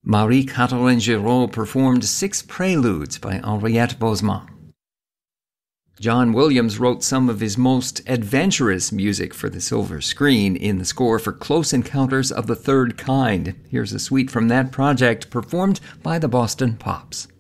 Marie-Catherine Giraud performed 6 preludes by Henriette Bosma. John Williams wrote some of his most adventurous music for the silver screen in the score for Close Encounters of the Third Kind. Here's a suite from that project performed by the Boston Pops.